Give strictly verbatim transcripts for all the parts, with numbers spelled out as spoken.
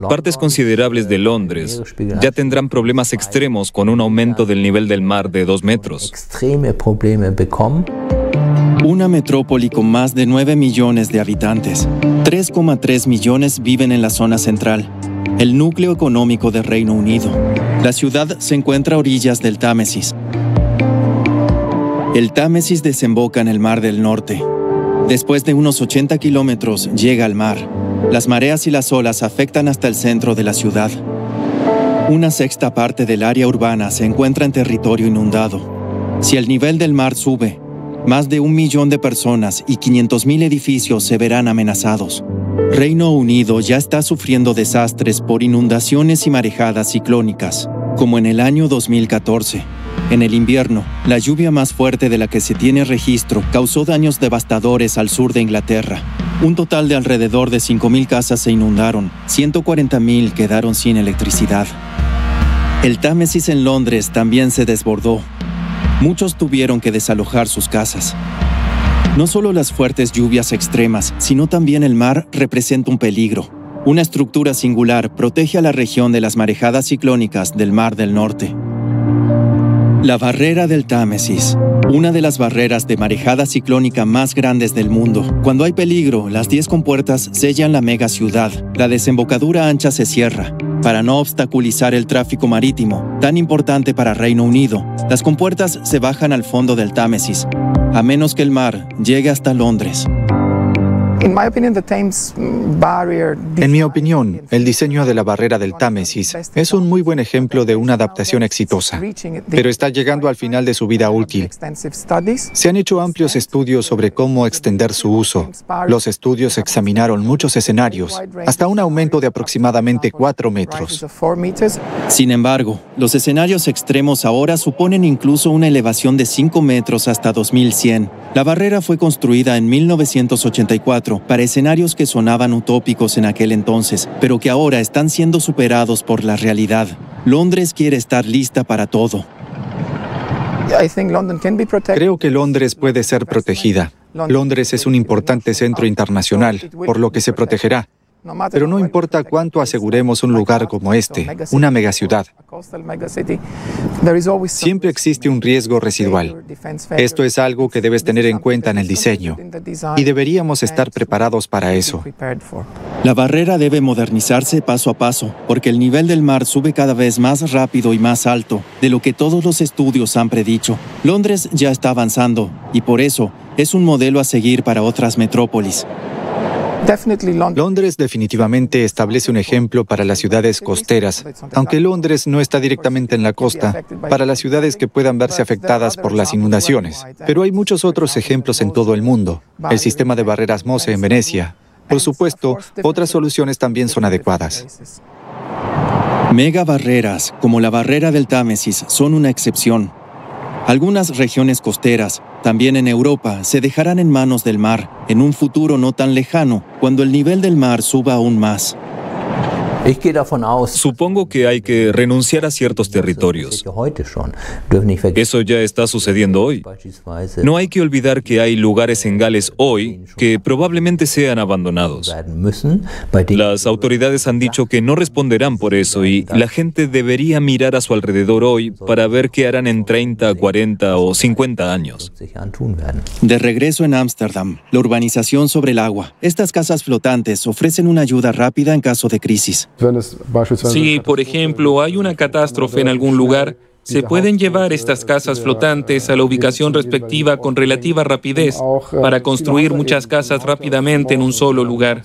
Partes considerables de Londres ya tendrán problemas extremos con un aumento del nivel del mar de dos metros. Una metrópoli con más de nueve millones de habitantes. tres coma tres millones viven en la zona central, el núcleo económico del Reino Unido. La ciudad se encuentra a orillas del Támesis. El Támesis desemboca en el Mar del Norte. Después de unos ochenta kilómetros llega al mar. Las mareas y las olas afectan hasta el centro de la ciudad. Una sexta parte del área urbana se encuentra en territorio inundado. Si el nivel del mar sube, más de un millón de personas y quinientos mil edificios se verán amenazados. Reino Unido ya está sufriendo desastres por inundaciones y marejadas ciclónicas, como en el año dos mil catorce. En el invierno, la lluvia más fuerte de la que se tiene registro causó daños devastadores al sur de Inglaterra. Un total de alrededor de cinco mil casas se inundaron, ciento cuarenta mil quedaron sin electricidad. El Támesis en Londres también se desbordó. Muchos tuvieron que desalojar sus casas. No solo las fuertes lluvias extremas, sino también el mar representa un peligro. Una estructura singular protege a la región de las marejadas ciclónicas del Mar del Norte. La barrera del Támesis, una de las barreras de marejada ciclónica más grandes del mundo. Cuando hay peligro, las diez compuertas sellan la mega ciudad. La desembocadura ancha se cierra. Para no obstaculizar el tráfico marítimo, tan importante para Reino Unido, las compuertas se bajan al fondo del Támesis, a menos que el mar llegue hasta Londres. En mi opinión, el diseño de la barrera del Támesis es un muy buen ejemplo de una adaptación exitosa, pero está llegando al final de su vida útil. Se han hecho amplios estudios sobre cómo extender su uso. Los estudios examinaron muchos escenarios, hasta un aumento de aproximadamente cuatro metros. Sin embargo, los escenarios extremos ahora suponen incluso una elevación de cinco metros hasta dos mil cien. La barrera fue construida en mil novecientos ochenta y cuatro para escenarios que sonaban utópicos en aquel entonces, pero que ahora están siendo superados por la realidad. Londres quiere estar lista para todo. Creo que Londres puede ser protegida. Londres es un importante centro internacional, por lo que se protegerá. Pero no importa cuánto aseguremos un lugar como este, una megaciudad. Siempre existe un riesgo residual. Esto es algo que debes tener en cuenta en el diseño, y deberíamos estar preparados para eso. La barrera debe modernizarse paso a paso, porque el nivel del mar sube cada vez más rápido y más alto, de lo que todos los estudios han predicho. Londres ya está avanzando, y por eso es un modelo a seguir para otras metrópolis. Londres definitivamente establece un ejemplo para las ciudades costeras, aunque Londres no está directamente en la costa, para las ciudades que puedan verse afectadas por las inundaciones. Pero hay muchos otros ejemplos en todo el mundo. El sistema de barreras Mose en Venecia. Por supuesto, otras soluciones también son adecuadas. Mega barreras, como la barrera del Támesis, son una excepción. Algunas regiones costeras, también en Europa, se dejarán en manos del mar en un futuro no tan lejano, cuando el nivel del mar suba aún más. Supongo que hay que renunciar a ciertos territorios. Eso ya está sucediendo hoy. No hay que olvidar que hay lugares en Gales hoy que probablemente sean abandonados. Las autoridades han dicho que no responderán por eso y la gente debería mirar a su alrededor hoy para ver qué harán en treinta, cuarenta o cincuenta años. De regreso en Ámsterdam, la urbanización sobre el agua. Estas casas flotantes ofrecen una ayuda rápida en caso de crisis. Si, por ejemplo, hay una catástrofe en algún lugar, se pueden llevar estas casas flotantes a la ubicación respectiva con relativa rapidez para construir muchas casas rápidamente en un solo lugar.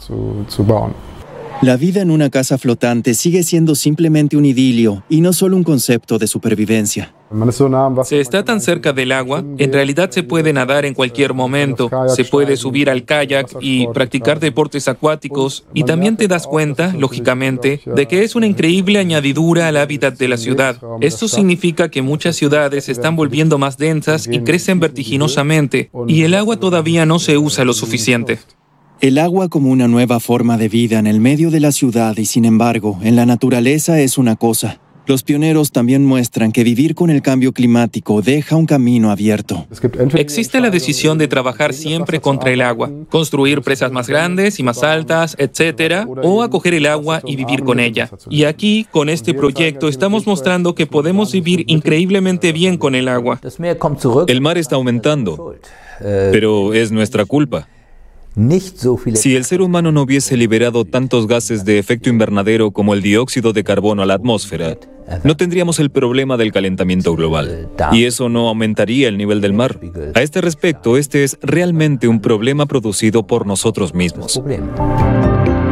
La vida en una casa flotante sigue siendo simplemente un idilio y no solo un concepto de supervivencia. Se está tan cerca del agua, en realidad se puede nadar en cualquier momento, se puede subir al kayak y practicar deportes acuáticos, y también te das cuenta, lógicamente, de que es una increíble añadidura al hábitat de la ciudad. Esto significa que muchas ciudades se están volviendo más densas y crecen vertiginosamente, y el agua todavía no se usa lo suficiente. El agua como una nueva forma de vida en el medio de la ciudad y, sin embargo, en la naturaleza es una cosa. Los pioneros también muestran que vivir con el cambio climático deja un camino abierto. Existe la decisión de trabajar siempre contra el agua, construir presas más grandes y más altas, etcétera, o acoger el agua y vivir con ella. Y aquí, con este proyecto, estamos mostrando que podemos vivir increíblemente bien con el agua. El mar está aumentando, pero es nuestra culpa. Si el ser humano no hubiese liberado tantos gases de efecto invernadero como el dióxido de carbono a la atmósfera, no tendríamos el problema del calentamiento global. Y eso no aumentaría el nivel del mar. A este respecto, este es realmente un problema producido por nosotros mismos.